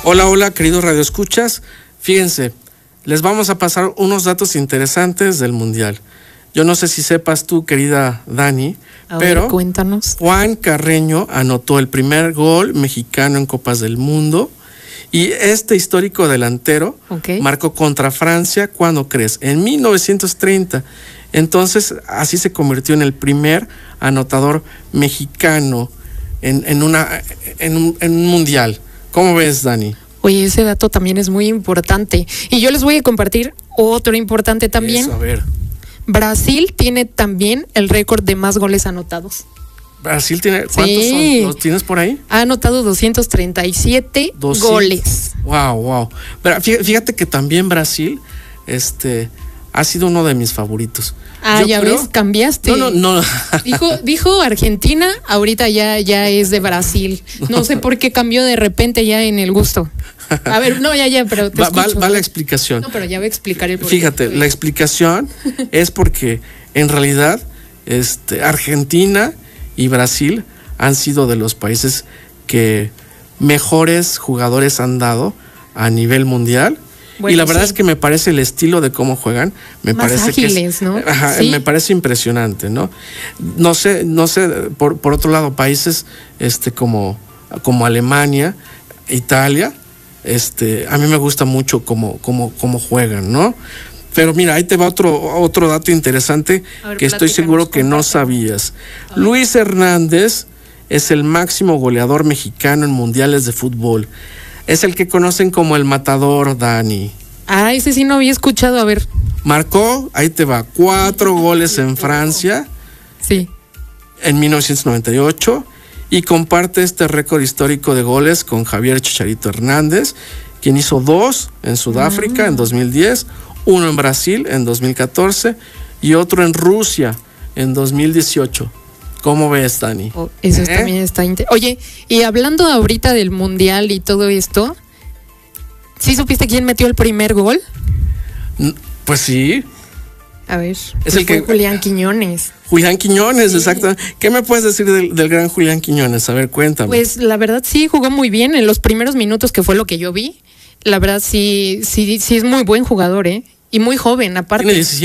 Hola, hola, queridos radioescuchas. Fíjense, les vamos a pasar unos datos interesantes del Mundial. Yo no sé si sepas tú, querida Dani, pero cuéntanos. Juan Carreño anotó el primer gol mexicano en Copas del Mundo y este histórico delantero marcó contra Francia, ¿cuándo crees? En 1930. Entonces, así se convirtió en el primer anotador mexicano en un mundial. ¿Cómo ves, Dani? Oye, ese dato también es muy importante. Y yo les voy a compartir otro importante también. Eso, a ver. Brasil tiene también el récord de más goles anotados. Brasil tiene, ¿cuántos son? ¿Los tienes por ahí? Ha anotado 237 goles. Wow. Pero fíjate que también Brasil, ha sido uno de mis favoritos. ¿Ves? Cambiaste. No. Dijo Argentina, ahorita ya es de Brasil. No sé por qué cambió de repente ya en el gusto. A ver, pero te escucho. Va la explicación. No, pero ya voy a explicar el porqué. Fíjate, la explicación es porque en realidad Argentina y Brasil han sido de los países que mejores jugadores han dado a nivel mundial. Bueno, y la verdad es que me parece el estilo de cómo juegan, me más parece ágiles, que ¿no? ¿Sí? Me parece impresionante, ¿no? No sé, por otro lado, países como Alemania, Italia, a mí me gusta mucho cómo juegan, ¿no? Pero mira, ahí te va otro dato interesante que estoy seguro que no sabías. Luis Hernández es el máximo goleador mexicano en mundiales de fútbol. Es el que conocen como el matador, Dani. Ese sí no había escuchado, a ver. Marcó, ahí te va, 4 goles en Francia. Sí. En 1998 y comparte este récord histórico de goles con Javier Chicharito Hernández, quien hizo 2 en Sudáfrica en 2010, 1 en Brasil en 2014 y otro en Rusia en 2018. ¿Cómo ves, Dani? Eso también está interesante. Oye, y hablando ahorita del Mundial y todo esto, ¿sí supiste quién metió el primer gol? Pues sí. A ver, es el que Julián Quiñones. Julián Quiñones, sí. Exacto. ¿Qué me puedes decir del gran Julián Quiñones? A ver, cuéntame. Pues la verdad sí, jugó muy bien en los primeros minutos, que fue lo que yo vi. La verdad sí es muy buen jugador, y muy joven aparte. Tiene 17